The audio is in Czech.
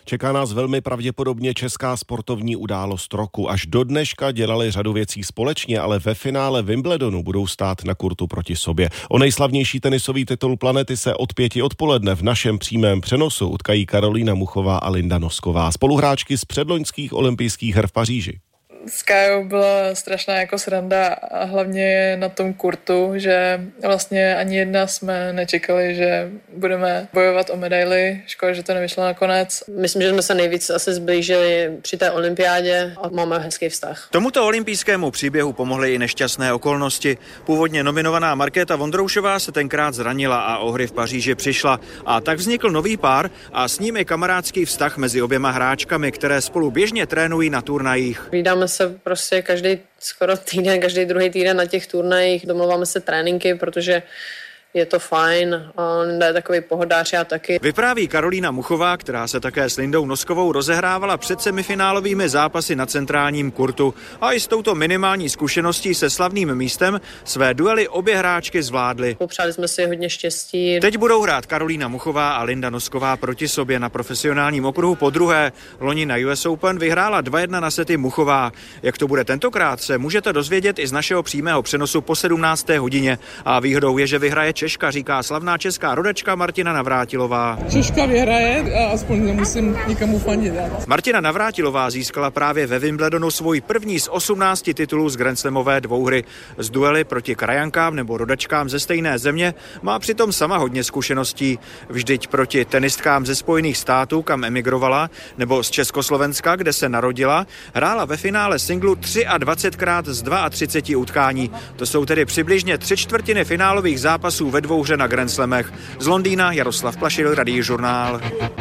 Čeká nás velmi pravděpodobně česká sportovní událost roku. Až do dneška dělali řadu věcí společně, ale ve finále Wimbledonu budou stát na kurtu proti sobě. O nejslavnější tenisový titul planety se od 5 odpoledne v našem přímém přenosu utkají Karolína Muchová a Linda Nosková, spoluhráčky z předloňských olympijských her v Paříži. S Kájou byla strašná jako sranda a hlavně na tom kurtu, že vlastně ani jedna jsme nečekali, že budeme bojovat o medaili. Škoda, že to nevyšlo nakonec. Myslím, že jsme se nejvíc asi zblížili při té olympiádě a máme hezký vztah. Tomuto olympijskému příběhu pomohly i nešťastné okolnosti. Původně nominovaná Markéta Vondroušová se tenkrát zranila a o hry v Paříži přišla. A tak vznikl nový pár a s ním i kamarádský vztah mezi oběma hráčkami, které spolu běžně trénují na turnajích. Vídáme se prostě každý skoro týden, každý druhý týden na těch turnajích, domluváme se tréninky, protože je to fajn, on je takový pohodář, já taky. Vypráví Karolína Muchová, která se také s Lindou Noskovou rozehrávala před semifinálovými zápasy na centrálním kurtu. A i s touto minimální zkušeností se slavným místem své duely obě hráčky zvládly. Popřáli jsme si hodně štěstí. Teď budou hrát Karolína Muchová a Linda Nosková proti sobě na profesionálním okruhu podruhé. Loni na US Open vyhrála 2-1 na sety Muchová. Jak to bude tentokrát, se můžete dozvědět i z našeho přímého přenosu po 17. hodině. A výhodou je, že vyhraje Češka, říká slavná česká rodačka Martina Navrátilová. Češka vyhraje a aspoň nemusím nikomu fandit. Martina Navrátilová získala právě ve Wimbledonu svůj první z 18 titulů z grandslamové dvouhry. Z duely proti krajankám nebo rodačkám ze stejné země má přitom sama hodně zkušeností. Vždyť proti tenistkám ze Spojených států, kam emigrovala, nebo z Československa, kde se narodila, hrála ve finále singlu 23krát z 32 utkání. To jsou tedy přibližně 3/4 finálových zápasů ve dvouhře na Grand Slamech. Z Londýna Jaroslav Plašil, Radiožurnál.